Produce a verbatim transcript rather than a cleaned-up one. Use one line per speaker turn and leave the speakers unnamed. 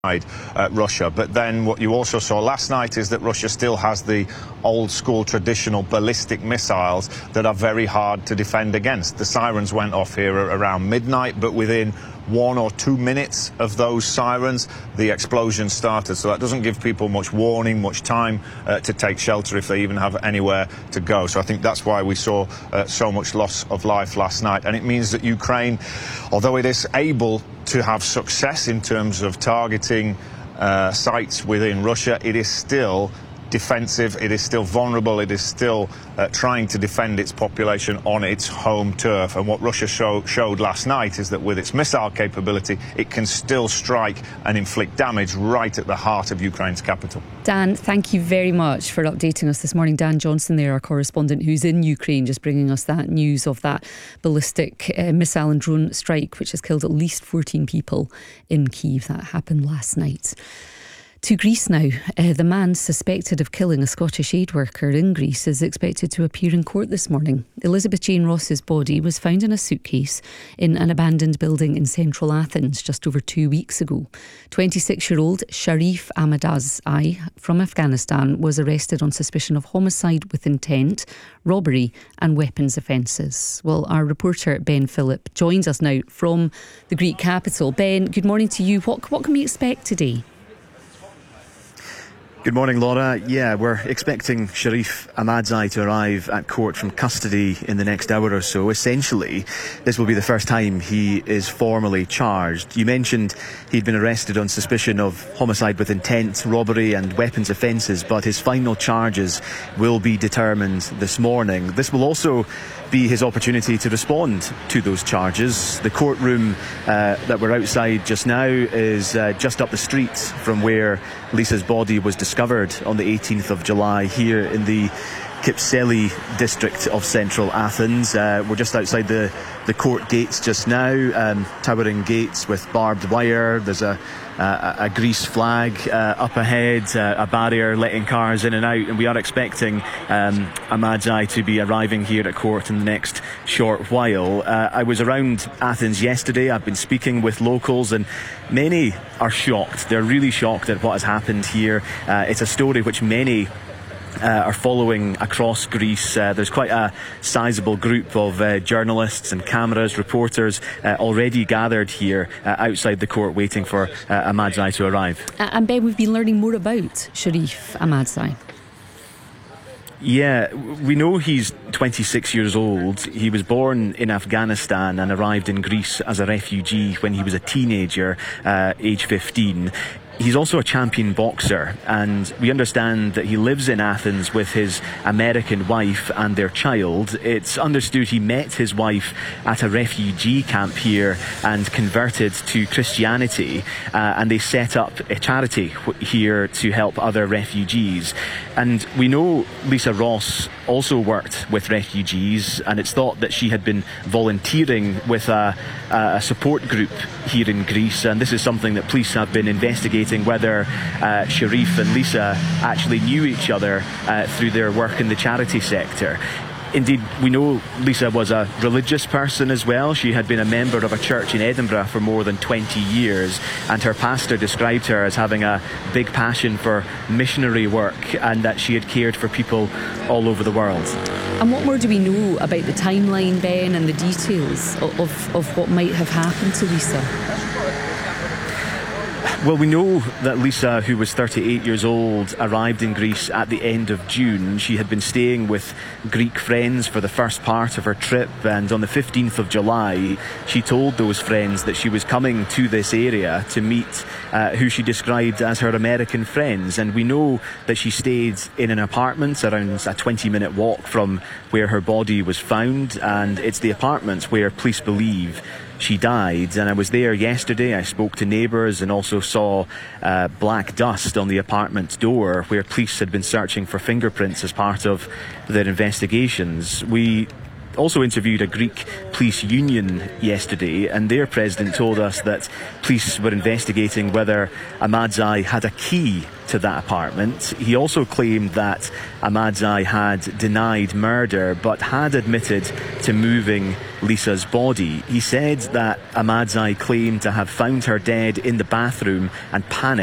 Uh, Russia. But then what you also saw last night is that Russia still has the old school traditional ballistic missiles that are very hard to defend against. The sirens went off here around midnight, but within one or two minutes of those sirens, the explosion started. So that doesn't give people much warning, much time uh, to take shelter if they even have anywhere to go. So I think that's why we saw uh, so much loss of life last night. And it means that Ukraine, although it is able to have success in terms of targeting uh, sites within Russia, it is still defensive, it is still vulnerable, it is still uh, trying to defend its population on its home turf. And what Russia show, showed last night is that with its missile capability, it can still strike and inflict damage right at the heart of Ukraine's capital.
Dan, thank you very much for updating us this morning. Dan Johnson there, our correspondent who's in Ukraine, just bringing us that news of that ballistic uh, missile and drone strike which has killed at least fourteen people in Kyiv. That happened last night. To Greece now. Uh, the man suspected of killing a Scottish aid worker in Greece is expected to appear in court this morning. Elizabeth Jane Ross's body was found in a suitcase in an abandoned building in central Athens just over two weeks ago. twenty-six-year-old Sharif Ahmadzai from Afghanistan was arrested on suspicion of homicide with intent, robbery and weapons offences. Well, our reporter Ben Phillip joins us now from the Greek capital. Ben, good morning to you. What, what can we expect today?
Good morning, Laura. Yeah, we're expecting Sharif Ahmadzai to arrive at court from custody in the next hour or so. Essentially, this will be the first time he is formally charged. You mentioned he'd been arrested on suspicion of homicide with intent, robbery and weapons offences, but his final charges will be determined this morning. This will also be his opportunity to respond to those charges. The courtroom uh, that we're outside just now is uh, just up the street from where Lisa's body was discovered on the eighteenth of July here in the Kypseli district of central Athens. Uh, we're just outside the, the court gates just now, um, towering gates with barbed wire. There's a, a, a Greece flag uh, up ahead, uh, a barrier letting cars in and out, and we are expecting um, Ahmadzai to be arriving here at court in the next short while. Uh, I was around Athens yesterday. I've been speaking with locals, and many are shocked. They're really shocked at what has happened here. Uh, it's a story which many Uh, are following across Greece. Uh, there's quite a sizable group of uh, journalists and cameras, reporters uh, already gathered here uh, outside the court waiting for uh, Ahmadzai to arrive.
Uh, and Ben, we've been learning more about Sharif Ahmadzai.
Yeah, we know he's twenty-six years old. He was born in Afghanistan and arrived in Greece as a refugee when he was a teenager, uh, age fifteen. He's also a champion boxer, and we understand that he lives in Athens with his American wife and their child. It's understood he met his wife at a refugee camp here and converted to Christianity, uh, and they set up a charity here to help other refugees. And we know Lisa Ross also worked with refugees, and it's thought that she had been volunteering with a, a support group here in Greece, and this is something that police have been investigating, whether uh, Sharif and Lisa actually knew each other uh, through their work in the charity sector. Indeed, we know Lisa was a religious person as well. She had been a member of a church in Edinburgh for more than twenty years, and her pastor described her as having a big passion for missionary work and that she had cared for people all over the world.
And what more do we know about the timeline, Ben, and the details of, of, of what might have happened to Lisa?
Well, we know that Lisa, who was thirty-eight years old, arrived in Greece at the end of June. She had been staying with Greek friends for the first part of her trip, and on the fifteenth of July, she told those friends that she was coming to this area to meet uh, who she described as her American friends. And we know that she stayed in an apartment around a twenty-minute walk from where her body was found, and it's the apartment where police believe she died. And I was there yesterday. I spoke to neighbours and also saw uh, black dust on the apartment door where police had been searching for fingerprints as part of their investigations. We also interviewed a Greek police union yesterday, and their president told us that police were investigating whether Ahmadzai had a key to that apartment. He also claimed that Ahmadzai had denied murder but had admitted to moving Lisa's body. He said that Ahmadzai claimed to have found her dead in the bathroom and panicked